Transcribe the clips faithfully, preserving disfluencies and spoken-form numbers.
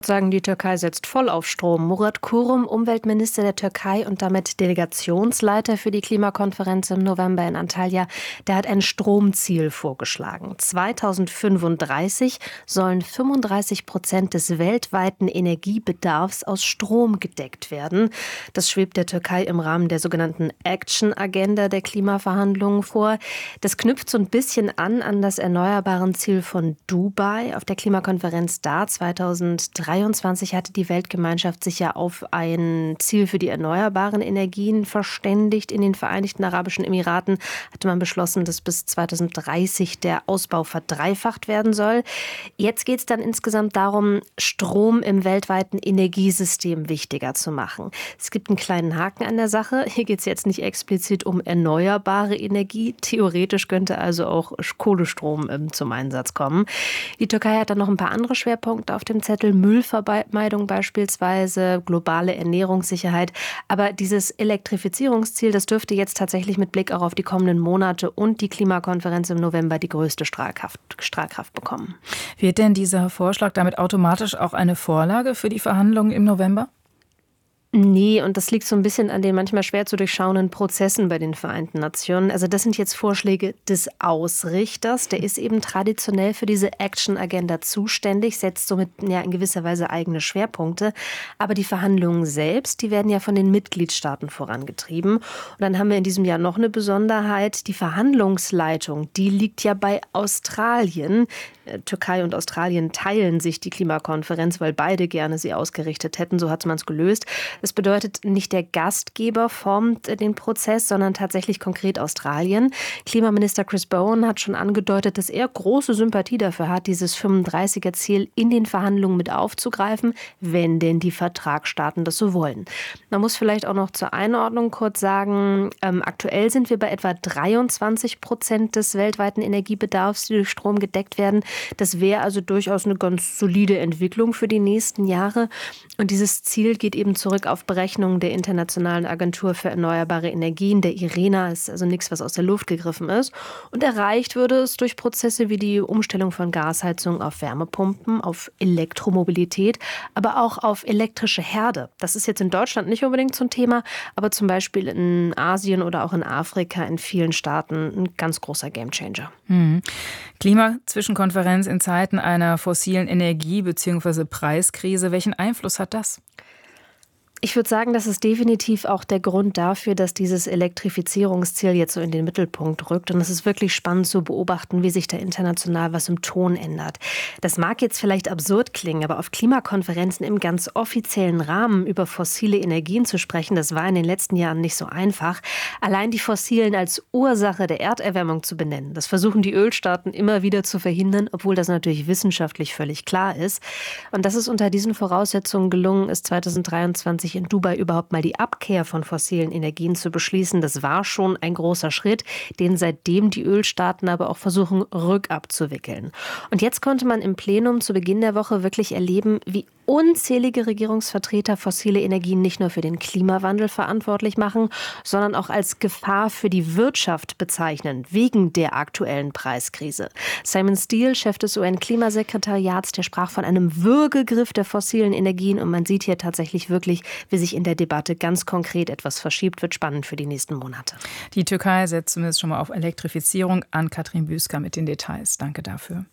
Sagen, die Türkei setzt voll auf Strom. Murat Kurum, Umweltminister der Türkei und damit Delegationsleiter für die Klimakonferenz im November in Antalya, der hat ein Stromziel vorgeschlagen. zweitausendfünfunddreißig sollen fünfunddreißig Prozent des weltweiten Energiebedarfs aus Strom gedeckt werden. Das schwebt der Türkei im Rahmen der sogenannten Action-Agenda der Klimaverhandlungen vor. Das knüpft so ein bisschen an an das Erneuerbaren-Ziel von Dubai. Auf der Klimakonferenz da zweitausenddreiundzwanzig hatte die Weltgemeinschaft sich ja auf ein Ziel für die erneuerbaren Energien verständigt. In den Vereinigten Arabischen Emiraten hatte man beschlossen, dass bis zweitausenddreißig der Ausbau verdreifacht werden soll. Jetzt geht es dann insgesamt darum, Strom im weltweiten Energiesystem wichtiger zu machen. Es gibt einen kleinen Haken an der Sache. Hier geht es jetzt nicht explizit um erneuerbare Energie. Theoretisch könnte also auch Kohlestrom ähm, zum Einsatz kommen. Die Türkei hat dann noch ein paar andere Schwerpunkte auf dem Zettel. Müllvermeidung beispielsweise, globale Ernährungssicherheit. Aber dieses Elektrifizierungsziel, das dürfte jetzt tatsächlich mit Blick auch auf die kommenden Monate und die Klimakonferenz im November die größte Strahlkraft, Strahlkraft bekommen. Wird denn dieser Vorschlag damit automatisch auch eine Vorlage für die Verhandlungen im November? Nee, und das liegt so ein bisschen an den manchmal schwer zu durchschauenden Prozessen bei den Vereinten Nationen. Also das sind jetzt Vorschläge des Ausrichters. Der ist eben traditionell für diese Action-Agenda zuständig, setzt somit ja in gewisser Weise eigene Schwerpunkte. Aber die Verhandlungen selbst, die werden ja von den Mitgliedstaaten vorangetrieben. Und dann haben wir in diesem Jahr noch eine Besonderheit. Die Verhandlungsleitung, die liegt ja bei Australien. Türkei und Australien teilen sich die Klimakonferenz, weil beide gerne sie ausgerichtet hätten. So hat man es gelöst. Das bedeutet, nicht der Gastgeber formt den Prozess, sondern tatsächlich konkret Australien. Klimaminister Chris Bowen hat schon angedeutet, dass er große Sympathie dafür hat, dieses fünfunddreißiger-Ziel in den Verhandlungen mit aufzugreifen, wenn denn die Vertragsstaaten das so wollen. Man muss vielleicht auch noch zur Einordnung kurz sagen, ähm, aktuell sind wir bei etwa dreiundzwanzig Prozent des weltweiten Energiebedarfs, die durch Strom gedeckt werden. Das wäre also durchaus eine ganz solide Entwicklung für die nächsten Jahre. Und dieses Ziel geht eben zurück auf Berechnungen der Internationalen Agentur für erneuerbare Energien, der IRENA. Ist also nichts, was aus der Luft gegriffen ist. Und erreicht würde es durch Prozesse wie die Umstellung von Gasheizung auf Wärmepumpen, auf Elektromobilität, aber auch auf elektrische Herde. Das ist jetzt in Deutschland nicht unbedingt so ein Thema, aber zum Beispiel in Asien oder auch in Afrika, in vielen Staaten ein ganz großer Gamechanger. Hm. Klimazwischenkonferenz in Zeiten einer fossilen Energie- bzw. Preiskrise. Welchen Einfluss hat das? Ich würde sagen, das ist definitiv auch der Grund dafür, dass dieses Elektrifizierungsziel jetzt so in den Mittelpunkt rückt. Und es ist wirklich spannend zu beobachten, wie sich da international was im Ton ändert. Das mag jetzt vielleicht absurd klingen, aber auf Klimakonferenzen im ganz offiziellen Rahmen über fossile Energien zu sprechen, das war in den letzten Jahren nicht so einfach. Allein die Fossilen als Ursache der Erderwärmung zu benennen, das versuchen die Ölstaaten immer wieder zu verhindern, obwohl das natürlich wissenschaftlich völlig klar ist. Und dass es unter diesen Voraussetzungen gelungen ist, zweitausenddreiundzwanzig in Dubai überhaupt mal die Abkehr von fossilen Energien zu beschließen, das war schon ein großer Schritt, den seitdem die Ölstaaten aber auch versuchen, rückabzuwickeln. Und jetzt konnte man im Plenum zu Beginn der Woche wirklich erleben, wie unzählige Regierungsvertreter fossile Energien nicht nur für den Klimawandel verantwortlich machen, sondern auch als Gefahr für die Wirtschaft bezeichnen, wegen der aktuellen Preiskrise. Simon Steele, Chef des U N-Klimasekretariats, der sprach von einem Würgegriff der fossilen Energien und man sieht hier tatsächlich wirklich, wie sich in der Debatte ganz konkret etwas verschiebt, wird spannend für die nächsten Monate. Die Türkei setzt zumindest schon mal auf Elektrifizierung an. Katrin Büsker mit den Details. Danke dafür.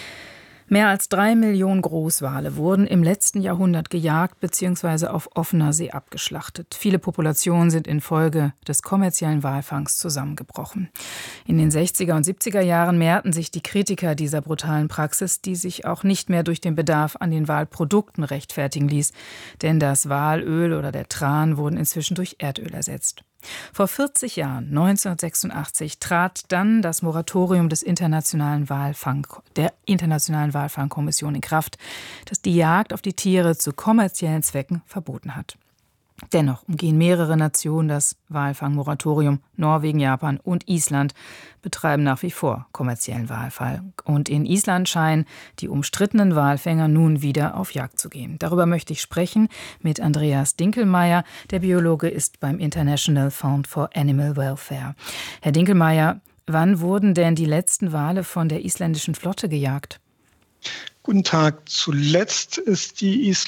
Mehr als drei Millionen Großwale wurden im letzten Jahrhundert gejagt bzw. auf offener See abgeschlachtet. Viele Populationen sind infolge des kommerziellen Walfangs zusammengebrochen. In den sechziger und siebziger Jahren mehrten sich die Kritiker dieser brutalen Praxis, die sich auch nicht mehr durch den Bedarf an den Walprodukten rechtfertigen ließ. Denn das Walöl oder der Tran wurden inzwischen durch Erdöl ersetzt. Vor vierzig Jahren, neunzehnhundertsechsundachtzig, trat dann das Moratorium des Internationalen Walfang, der Internationalen Walfangkommission in Kraft, das die Jagd auf die Tiere zu kommerziellen Zwecken verboten hat. Dennoch umgehen mehrere Nationen das Walfangmoratorium. Norwegen, Japan und Island betreiben nach wie vor kommerziellen Walfang. Und in Island scheinen die umstrittenen Walfänger nun wieder auf Jagd zu gehen. Darüber möchte ich sprechen mit Andreas Dinkelmeyer. Der Biologe ist beim International Fund for Animal Welfare. Herr Dinkelmeyer, wann wurden denn die letzten Wale von der isländischen Flotte gejagt? Guten Tag. Zuletzt ist die